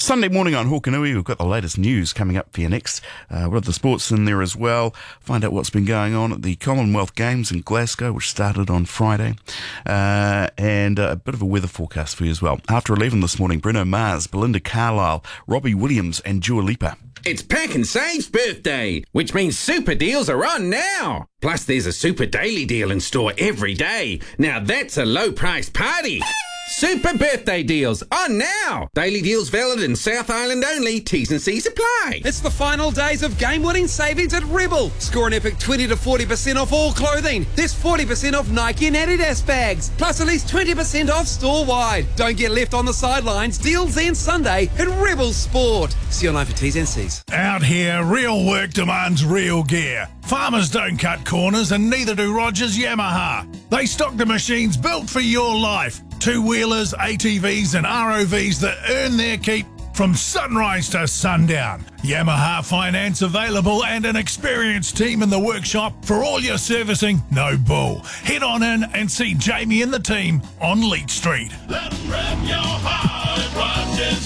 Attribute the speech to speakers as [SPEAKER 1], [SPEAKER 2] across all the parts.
[SPEAKER 1] Sunday morning on Hokanui, we've got the latest news coming up for you next. We've got the sports in there as well. Find out what's been going on at the Commonwealth Games in Glasgow, which started on Friday. And a bit of a weather forecast for you as well. After 11 this morning, Bruno Mars, Belinda Carlisle, Robbie Williams and Dua Lipa.
[SPEAKER 2] It's Pack and Save's birthday, which means super deals are on now. Plus, there's a super daily deal in store every day. Now that's a low-priced party. Super birthday deals on now. Daily deals valid in South Island only. T's and C's apply.
[SPEAKER 3] It's the final days of game-winning savings at Rebel. Score an epic 20 to 40% off all clothing. There's 40% off Nike and Adidas bags. Plus at least 20% off store-wide. Don't get left on the sidelines. Deals end Sunday at Rebel Sport. See online for T's and C's.
[SPEAKER 4] Out here, real work demands real gear. Farmers don't cut corners and neither do Rogers Yamaha. They stock the machines built for your life. Two-wheelers, ATVs and ROVs that earn their keep from sunrise to sundown. Yamaha finance available and an experienced team in the workshop for all your servicing, no bull. Head on in and see Jamie and the team on Leach Street.
[SPEAKER 5] Let 'em rev your heart, Rogers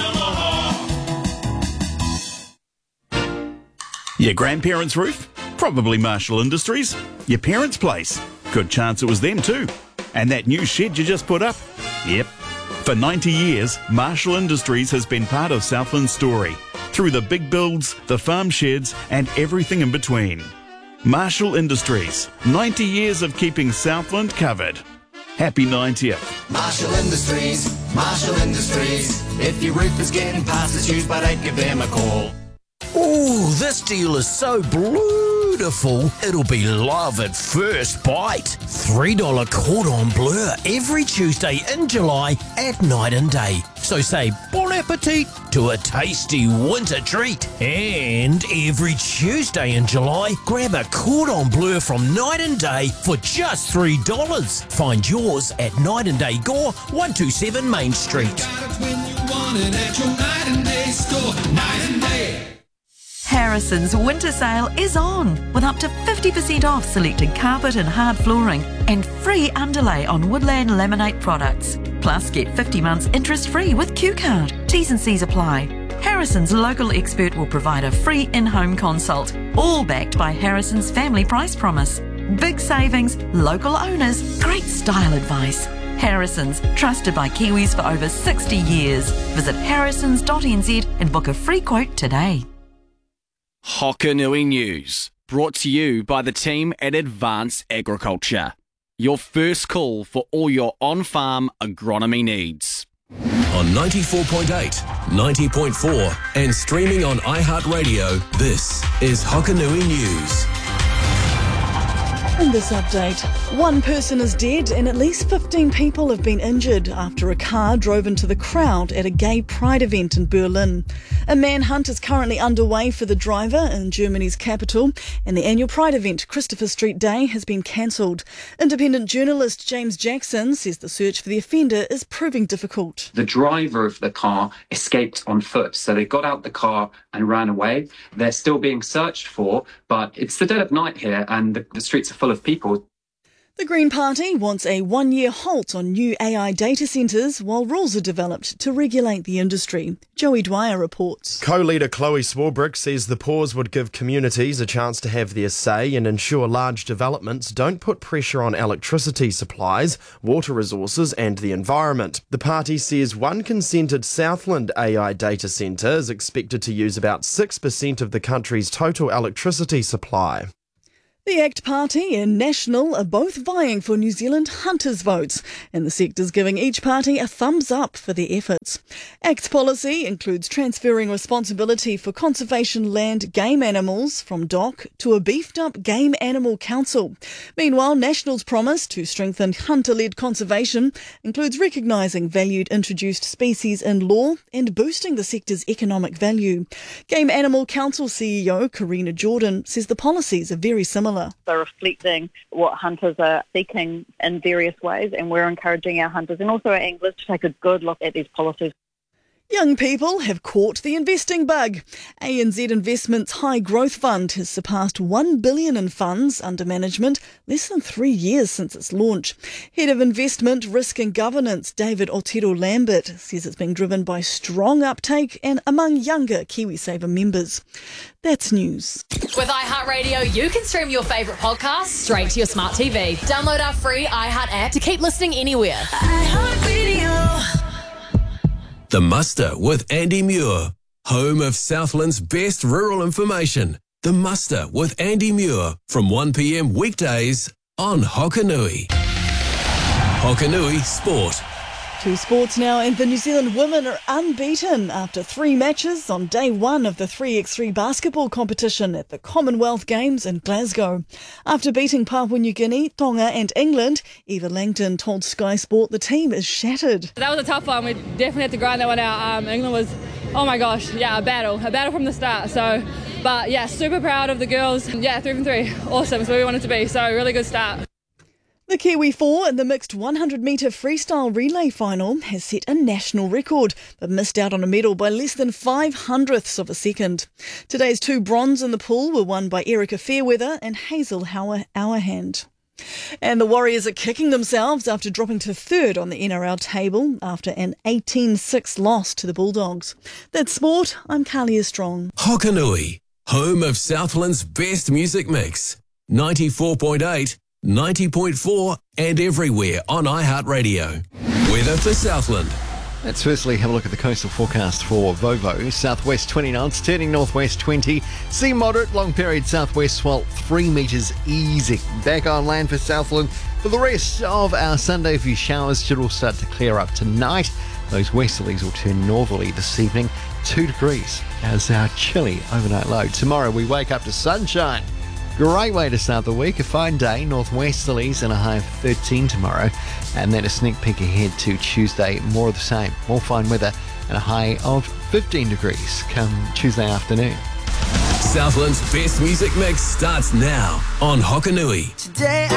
[SPEAKER 5] Yamaha.
[SPEAKER 1] Your grandparents' roof? Probably Marshall Industries. Your parents' place? Good chance it was them too. And that new shed you just put up? Yep. For 90 years, Marshall Industries has been part of Southland's story. Through the big builds, the farm sheds, and everything in between. Marshall Industries. 90 years of keeping Southland covered. Happy 90th.
[SPEAKER 6] Marshall Industries, Marshall Industries. If your roof is getting past its use by date, give them a call.
[SPEAKER 7] Ooh, this deal is so beautiful, it'll be love at first bite. $3 cordon bleu every Tuesday in July at night and day. So say bon appetit to a tasty winter treat. And every Tuesday in July, grab a cordon bleu from Night and Day for just $3. Find yours at Night and Day Gore, 127 Main Street.
[SPEAKER 8] Harrison's winter sale is on with up to 50% off selected carpet and hard flooring and free underlay on Woodland Laminate products. Plus get 50 months interest free with Q-Card. T's and C's apply. Harrison's local expert will provide a free in-home consult, all backed by Harrison's family price promise. Big savings, local owners, great style advice. Harrison's, trusted by Kiwis for over 60 years. Visit harrisons.nz and book a free quote today.
[SPEAKER 9] Hokanui News, brought to you by the team at Advanced Agriculture. Your first call for all your on-farm agronomy needs.
[SPEAKER 10] On 94.8, 90.4 and streaming on iHeartRadio, this is Hokanui News.
[SPEAKER 11] In this update, one person is dead and at least 15 people have been injured after a car drove into the crowd at a gay pride event in Berlin. A manhunt is currently underway for the driver in Germany's capital, and the annual pride event, Christopher Street Day, has been cancelled. Independent journalist James Jackson says the search for the offender is proving difficult.
[SPEAKER 12] The driver of the car escaped on foot, so they got out the car and ran away. They're still being searched for, but it's the dead of night here and the streets are full of people.
[SPEAKER 11] The Green Party wants a one-year halt on new AI data centres while rules are developed to regulate the industry. Joey Dwyer reports.
[SPEAKER 13] Co-leader Chloe Swarbrick says the pause would give communities a chance to have their say and ensure large developments don't put pressure on electricity supplies, water resources and the environment. The party says one consented Southland AI data centre is expected to use about 6% of the country's total electricity supply.
[SPEAKER 11] The ACT Party and National are both vying for New Zealand hunters' votes, and the sector's giving each party a thumbs up for their efforts. ACT's policy includes transferring responsibility for conservation land game animals from DOC to a beefed-up Game Animal Council. Meanwhile, National's promise to strengthen hunter-led conservation includes recognising valued introduced species in law and boosting the sector's economic value. Game Animal Council CEO Karina Jordan says the policies are very similar.
[SPEAKER 14] They're reflecting what hunters are seeking in various ways, and we're encouraging our hunters and also our anglers to take a good look at these policies.
[SPEAKER 11] Young people have caught the investing bug. ANZ Investments High Growth Fund has surpassed $1 billion in funds under management less than 3 years since its launch. Head of Investment, Risk and Governance, David Otero Lambert, says it's being driven by strong uptake and among younger KiwiSaver members. That's news.
[SPEAKER 15] With iHeartRadio, you can stream your favourite podcasts straight to your smart TV. Download our free iHeart app to keep listening anywhere. iHeartRadio.
[SPEAKER 10] The Muster with Andy Muir, home of Southland's best rural information. The Muster with Andy Muir from 1 p.m. weekdays on Hokanui. Hokanui Sport.
[SPEAKER 11] To sports now, and the New Zealand women are unbeaten after 3 matches on day 1 of the 3x3 basketball competition at the Commonwealth Games in Glasgow. After beating Papua New Guinea, Tonga and England, Eva Langton told Sky Sport the team is shattered.
[SPEAKER 16] That was a tough one. We definitely had to grind that one out. England was, oh my gosh, a battle from the start. But super proud of the girls. 3 from 3, awesome. It's where we wanted to be. So really good start.
[SPEAKER 11] The Kiwi 4 in the mixed 100-metre freestyle relay final has set a national record, but missed out on a medal by less than 0.05 of a second. Today's 2 bronze in the pool were won by Erica Fairweather and Hazel Hourhand. And the Warriors are kicking themselves after dropping to 3rd on the NRL table after an 18-6 loss to the Bulldogs. That's sport. I'm Kalia Strong.
[SPEAKER 10] Hokanui, home of Southland's best music mix. 94.8, 90.4 and everywhere on iHeartRadio. Weather for Southland.
[SPEAKER 17] Let's firstly have a look at the coastal forecast for Vovo. Southwest 20 knots, turning northwest 20. Sea moderate, long period southwest swell 3 metres easy. Back on land for Southland. For the rest of our Sunday, a few showers should all start to clear up tonight. Those westerlies will turn northerly this evening. 2 degrees as our chilly overnight low. Tomorrow we wake up to sunshine. Great way to start the week. A fine day, northwesterlies and a high of 13 tomorrow. And then a sneak peek ahead to Tuesday, more of the same. More fine weather and a high of 15 degrees come Tuesday afternoon.
[SPEAKER 10] Southland's best music mix starts now on Hokanui.
[SPEAKER 18] Today